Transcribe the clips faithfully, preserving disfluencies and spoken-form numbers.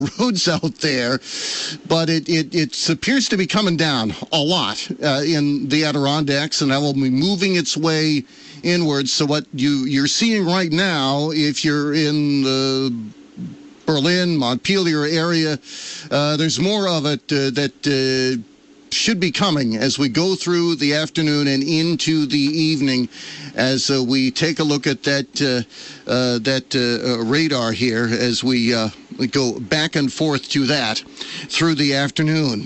roads out there, but it, it, it appears to be coming down a lot uh, in the Adirondacks, and that will be moving its way inwards. So what you, you're seeing right now, if you're in the Berlin, Montpelier area, uh, there's more of it uh, that uh, should be coming as we go through the afternoon and into the evening as uh, we take a look at that uh, uh, that uh, radar here as we, uh, we go back and forth to that through the afternoon.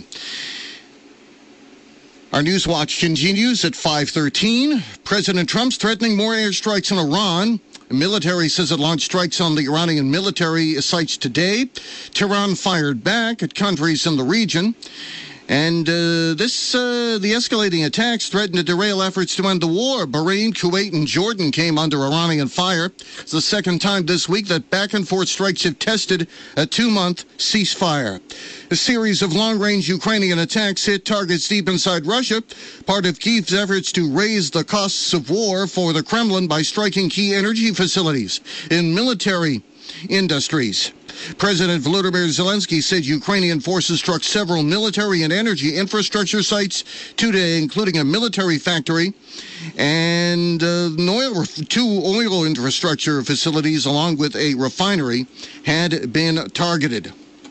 Our News Watch continues at five thirteen. President Trump's threatening more airstrikes in Iran. The military says it launched strikes on the Iranian military sites today. Tehran fired back at countries in the region. And uh, this, uh, the escalating attacks threatened to derail efforts to end the war. Bahrain, Kuwait, and Jordan came under Iranian fire. It's the second time this week that back-and-forth strikes have tested a two-month ceasefire. A series of long-range Ukrainian attacks hit targets deep inside Russia, part of Kyiv's efforts to raise the costs of war for the Kremlin by striking key energy facilities in military industries. President Volodymyr Zelensky said Ukrainian forces struck several military and energy infrastructure sites today, including a military factory and uh, an oil, two oil infrastructure facilities, along with a refinery, had been targeted.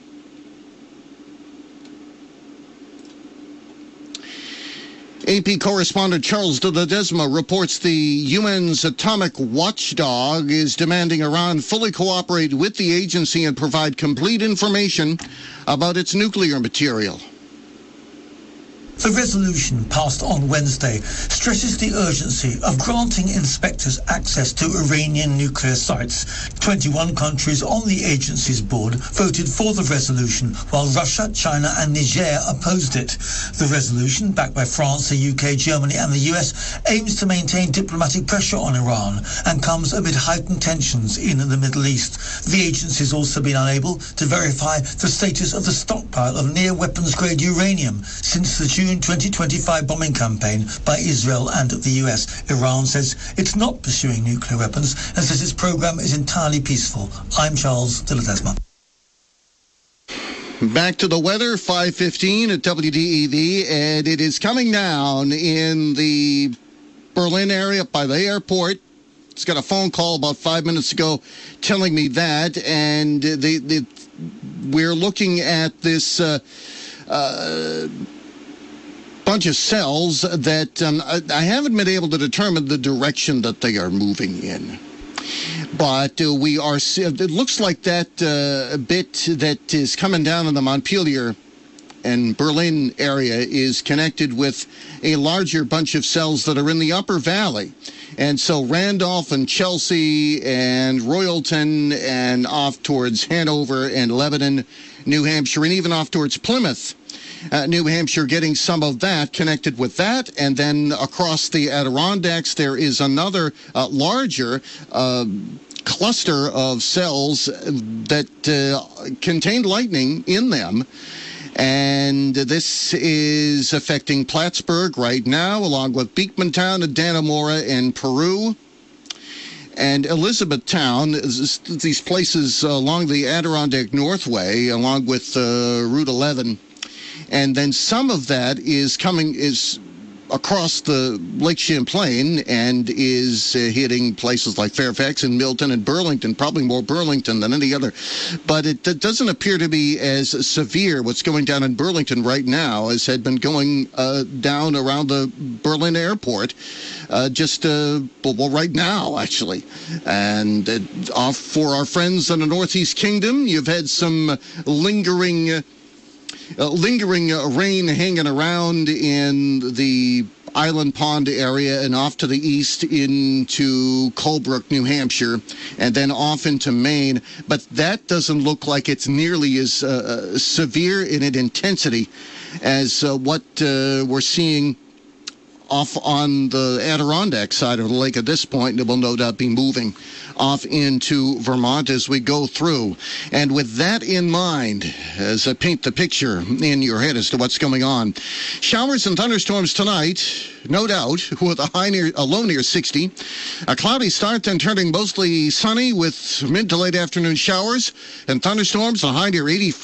A P correspondent Charles de Ledesma reports the U N's atomic watchdog is demanding Iran fully cooperate with the agency and provide complete information about its nuclear material. The resolution passed on Wednesday stresses the urgency of granting inspectors access to Iranian nuclear sites. twenty-one countries on the agency's board voted for the resolution, while Russia, China and Niger opposed it. The resolution, backed by France, the U K, Germany and the U S, aims to maintain diplomatic pressure on Iran and comes amid heightened tensions in the Middle East. The agency has also been unable to verify the status of the stockpile of near-weapons-grade uranium since the June twenty twenty-five bombing campaign by Israel and the U S. Iran says it's not pursuing nuclear weapons and says its program is entirely peaceful. I'm Charles de Ledesma. Back to the weather, five fifteen at W D E V, and it is coming down in the Berlin area by the airport. It's got a phone call about five minutes ago telling me that, and the, the, we're looking at this uh, uh, bunch of cells that um, I, I haven't been able to determine the direction that they are moving in. But uh, we are, it looks like that uh, bit that is coming down in the Montpelier and Berlin area is connected with a larger bunch of cells that are in the upper valley. And so Randolph and Chelsea and Royalton and off towards Hanover and Lebanon, New Hampshire, and even off towards Plymouth, Uh, New Hampshire, getting some of that connected with that. And then across the Adirondacks, there is another uh, larger uh, cluster of cells that uh, contained lightning in them. And this is affecting Plattsburgh right now, along with Beekmantown and Dannemora in Peru. And Elizabethtown, these places along the Adirondack Northway, along with uh, Route eleven. And then some of that is coming, is across the Lake Champlain and is uh, hitting places like Fairfax and Milton and Burlington, probably more Burlington than any other. But it, it doesn't appear to be as severe what's going down in Burlington right now as had been going uh, down around the Berlin airport uh, just, uh, well, right now, actually. And uh, off for our friends in the Northeast Kingdom, you've had some lingering... Uh, Uh, lingering uh, rain hanging around in the Island Pond area and off to the east into Colebrook, New Hampshire, and then off into Maine. But that doesn't look like it's nearly as uh, severe in its intensity as uh, what uh, we're seeing off on the Adirondack side of the lake at this point, and it will no doubt be moving off into Vermont as we go through. And with that in mind, as I paint the picture in your head as to what's going on, showers and thunderstorms tonight, no doubt, with a high near, a low near sixty. A cloudy start, then turning mostly sunny with mid to late afternoon showers and thunderstorms, a high near eighty-five.